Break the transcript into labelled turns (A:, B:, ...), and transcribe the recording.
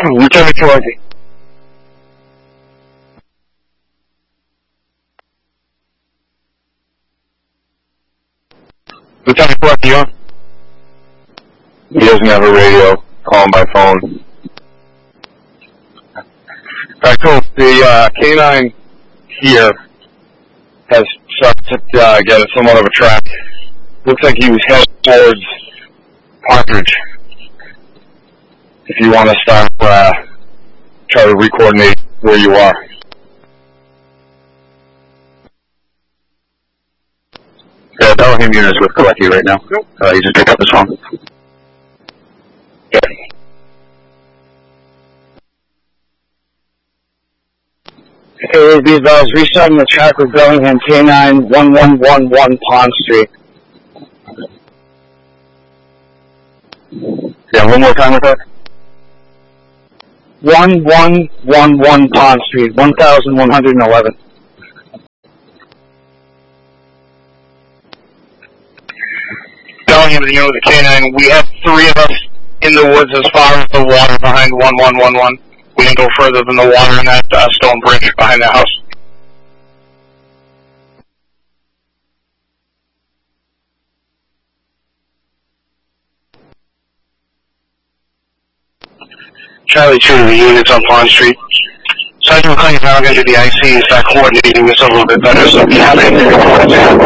A: Lieutenant Colecki. Lieutenant Colecki, you on? He doesn't have a radio. Call him by phone. Alright, cool. The K-9 here has started to get somewhat of a track. Looks like he was headed towards Partridge. If you want to start, try to re-coordinate where you are. Yeah, Bellingham unit is with Colecki right now. He just picked up his phone. Yeah.
B: Okay, be advised, restarting the track with Bellingham K9 1111 Pond Street.
A: Yeah, one more time with that.
B: 1111 Pond Street, 1111.
A: Bellingham, you know, the K9, we have 3 of us in the woods as far as the water behind 1111. We didn't go further than the water in that stone bridge behind the house. Charlie 2, the units on Pond Street. Sergeant McClain is now going to do the IC and start coordinating this a little bit better, so if you have anything